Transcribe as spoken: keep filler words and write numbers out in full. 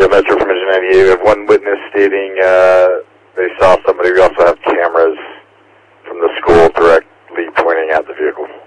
Metro from Engine ninety-eight. We have one witness stating uh, they saw somebody. We also have cameras from the school directly pointing at the vehicle.